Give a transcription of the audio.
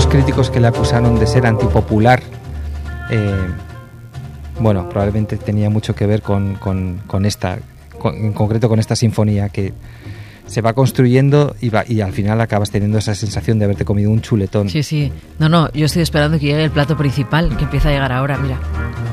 críticos que le acusaron de ser antipopular, bueno, probablemente tenía mucho que ver con esta, en concreto con esta sinfonía que se va construyendo y al final acabas teniendo esa sensación de haberte comido un chuletón. Sí. No, yo estoy esperando que llegue el plato principal, que empieza a llegar ahora, mira.